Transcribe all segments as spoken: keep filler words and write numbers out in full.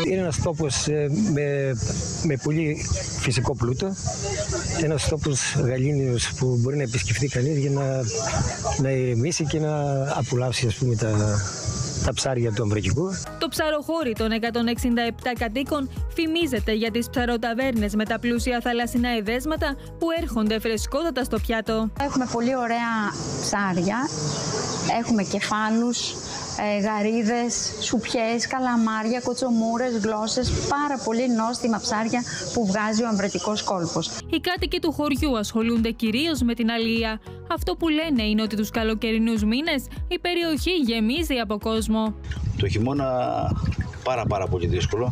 Είναι ένας τόπος με, με πολύ φυσικό πλούτο. Ένας τόπος γαλήνιος που μπορεί να επισκεφθεί κανείς για να, να ηρεμήσει και να απολαύσει, ας πούμε, τα, τα ψάρια του Αμβρακικού. Το ψαροχώρι των εκατόν εξήντα επτά κατοίκων φημίζεται για τις ψαροταβέρνες με τα πλούσια θαλασσινά εδέσματα που έρχονται φρεσκότατα στο πιάτο. Έχουμε πολύ ωραία ψάρια, έχουμε κεφάλους, ε, γαρίδες, σουπιές, καλαμάρια, κοτσομούρες, γλώσσες, πάρα πολύ νόστιμα ψάρια που βγάζει ο αμβρακικός κόλπος. Οι κάτοικοι του χωριού ασχολούνται κυρίως με την αλληλεία. Αυτό που λένε είναι ότι τους καλοκαιρινούς μήνες η περιοχή γεμίζει από κόσμο. Το χειμώνα πάρα πάρα πολύ δύσκολο.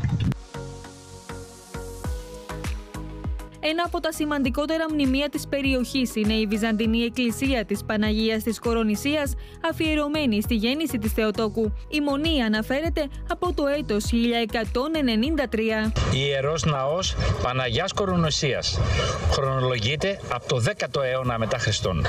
Ένα από τα σημαντικότερα μνημεία της περιοχής είναι η Βυζαντινή Εκκλησία της Παναγίας της Κορονησίας, αφιερωμένη στη γέννηση της Θεοτόκου. Η μονή αναφέρεται από το έτος χίλια εκατόν ενενήντα τρία. Ιερός Ναός Παναγιάς Κορονησίας. Χρονολογείται από το δέκατο αιώνα μετά Χριστόν.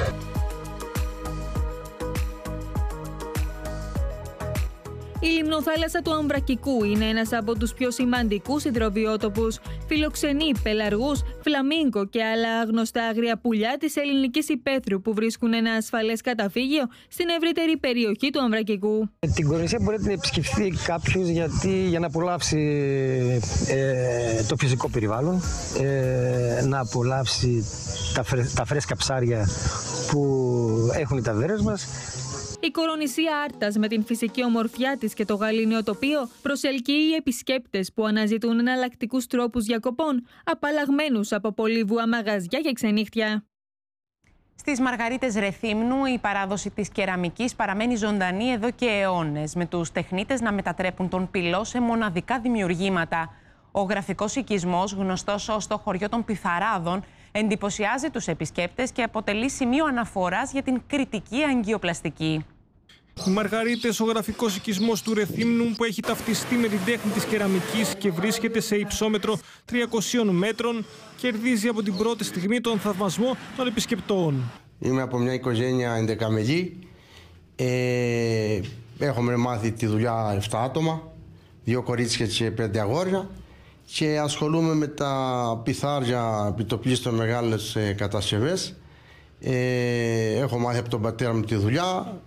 Η λιμνοθάλασσα του Αμβρακικού είναι ένας από τους πιο σημαντικούς υδροβιότοπους. Φιλοξενεί πελαργούς, φλαμίνγκο και άλλα άγνωστα άγρια πουλιά της ελληνικής υπαίθρου που βρίσκουν ένα ασφαλές καταφύγιο στην ευρύτερη περιοχή του Αμβρακικού. Την Κορονησία μπορεί να την επισκεφθεί κάποιος γιατί, για να απολαύσει ε, το φυσικό περιβάλλον, ε, να απολαύσει τα, φρε, τα φρέσκα ψάρια που έχουν οι ταβέρνες μας. Η Κορονησία Άρτας με την φυσική ομορφιά της και το γαλήνιο τοπίο προσελκύει επισκέπτες που αναζητούν εναλλακτικούς τρόπους διακοπών, απαλλαγμένους από πολύβουα μαγαζιά και ξενύχτια. Στις Μαργαρίτες Ρεθύμνου η παράδοση της κεραμικής παραμένει ζωντανή εδώ και αιώνες, με τους τεχνίτες να μετατρέπουν τον πυλό σε μοναδικά δημιουργήματα. Ο γραφικός οικισμός, γνωστός ως το χωριό των Πιθαράδων, εντυπωσιάζει τους επισκέπτες και αποτελεί σημείο αναφοράς για την κριτική αγκιοπλαστική. Οι Μαργαρίτες, ο γραφικός οικισμός του Ρεθύμνου που έχει ταυτιστεί με την τέχνη της κεραμικής και βρίσκεται σε υψόμετρο τριακοσίων μέτρων, κερδίζει από την πρώτη στιγμή τον θαυμασμό των επισκεπτών. Είμαι από μια οικογένεια ενδεκαμελή. Ε, έχουμε μάθει τη δουλειά επτά άτομα, δύο κορίτσια και πέντε αγόρια. Και ασχολούμαι με τα πιθάρια επιτοπλίστων μεγάλες ε, κατασκευές. Ε, έχω μάθει από τον πατέρα μου τη δουλειά.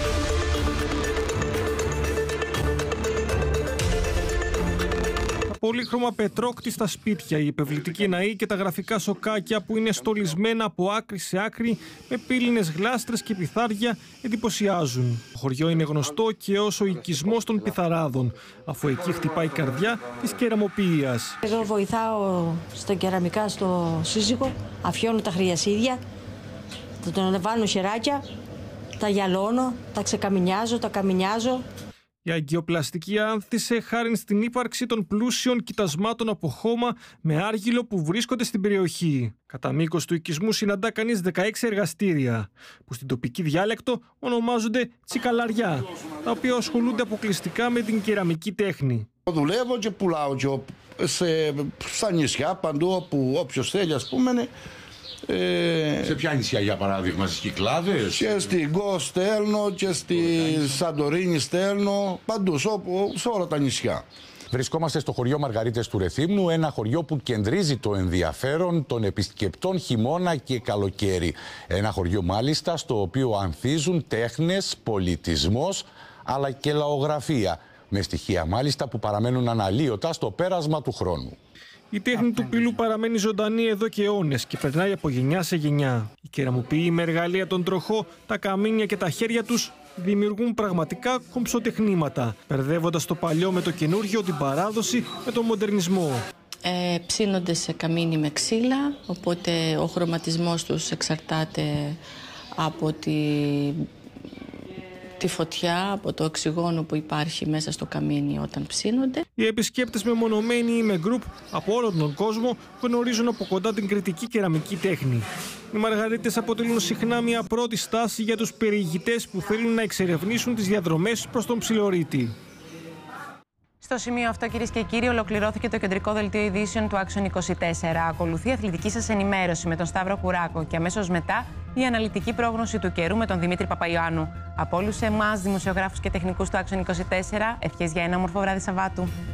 Τα πολύχρωμα πετρόκτιστα σπίτια, η υπευλητική ναή και τα γραφικά σοκάκια που είναι στολισμένα από άκρη σε άκρη με πύληνες γλάστρες και πιθάρια εντυπωσιάζουν. Το χωριό είναι γνωστό και ως ο οικισμός των Πιθαράδων, αφού εκεί χτυπάει η καρδιά της κεραμοποιίας. Εγώ βοηθάω στα κεραμικά στο σύζυγο, αφιώνω τα χρειασίδια, θα τον ανεβάνω χεράκια, τα γυαλώνω, τα ξεκαμινιάζω, τα καμινιάζω. Η αγκιοπλαστική άνθησε χάρη στην ύπαρξη των πλούσιων κοιτασμάτων από χώμα με άργυλο που βρίσκονται στην περιοχή. Κατά μήκος του οικισμού συναντά κανείς δεκαέξι εργαστήρια, που στην τοπική διάλεκτο ονομάζονται τσικαλαριά, τα οποία ασχολούνται αποκλειστικά με την κεραμική τέχνη. Δουλεύω και πουλάω και σε, στα νησιά παντού όπου όποιος θέλει, ας πούμε. Ε, σε ποια νησιά, για παράδειγμα, στις Κυκλάδες? Και στην Κο στέλνω και στη Σαντορίνη στέλνω, παντού, όπου, σε όλα τα νησιά. Βρισκόμαστε στο χωριό Μαργαρίτες του Ρεθύμνου, ένα χωριό που κεντρίζει το ενδιαφέρον των επισκεπτών χειμώνα και καλοκαίρι. Ένα χωριό μάλιστα στο οποίο ανθίζουν τέχνες, πολιτισμός αλλά και λαογραφία, με στοιχεία μάλιστα που παραμένουν αναλύωτα στο πέρασμα του χρόνου. Η τέχνη του πύλου παραμένει ζωντανή εδώ και αιώνες και περνάει από γενιά σε γενιά. Οι κεραμοποιοί με εργαλεία τον τροχό, τα καμίνια και τα χέρια τους δημιουργούν πραγματικά κομψοτεχνήματα, μπερδεύοντας το παλιό με το καινούργιο, την παράδοση με τον μοντερνισμό. Ε, ψήνονται σε καμίνι με ξύλα, οπότε ο χρωματισμός τους εξαρτάται από τη... τη φωτιά, από το οξυγόνο που υπάρχει μέσα στο καμίνι όταν ψήνονται. Οι επισκέπτες μεμονωμένοι ή με γκρουπ από όλο τον κόσμο γνωρίζουν από κοντά την κριτική κεραμική τέχνη. Οι Μαργαρίτες αποτελούν συχνά μια πρώτη στάση για τους περιηγητές που θέλουν να εξερευνήσουν τις διαδρομές προς τον Ψιλορίτη. Στο σημείο αυτό, κυρίες και κύριοι, ολοκληρώθηκε το κεντρικό δελτίο ειδήσεων του Άξον είκοσι τέσσερα. Ακολουθεί η αθλητική σας ενημέρωση με τον Σταύρο Κουράκο και αμέσως μετά η αναλυτική πρόγνωση του καιρού με τον Δημήτρη Παπαϊωάννου. Από όλους εμάς, δημοσιογράφους και τεχνικούς του Άξον είκοσι τέσσερα, ευχές για ένα όμορφο βράδυ Σαββάτου.